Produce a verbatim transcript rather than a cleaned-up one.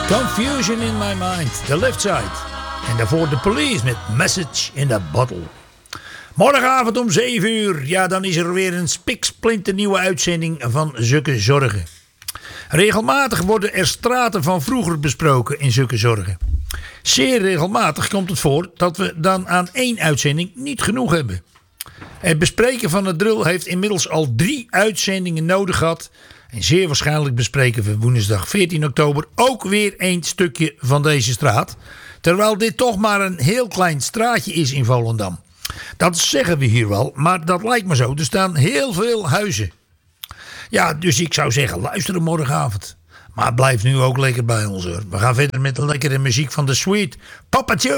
Confusion in my mind, The Left Side. En daarvoor The Police met Message in a Bottle. Morgenavond om zeven uur, ja, dan is er weer een spiksplinternieuwe uitzending van Zukke Zorgen. Regelmatig worden er straten van vroeger besproken in Zukke Zorgen. Zeer regelmatig komt het voor dat we dan aan één uitzending niet genoeg hebben. Het bespreken van het drill heeft inmiddels al drie uitzendingen nodig gehad. En zeer waarschijnlijk bespreken we woensdag veertien oktober ook weer één stukje van deze straat. Terwijl dit toch maar een heel klein straatje is in Volendam. Dat zeggen we hier wel, maar dat lijkt me zo. Er staan heel veel huizen. Ja, dus ik zou zeggen, luister morgenavond. Maar blijf nu ook lekker bij ons hoor. We gaan verder met de lekkere muziek van The Sweet Papa Joe.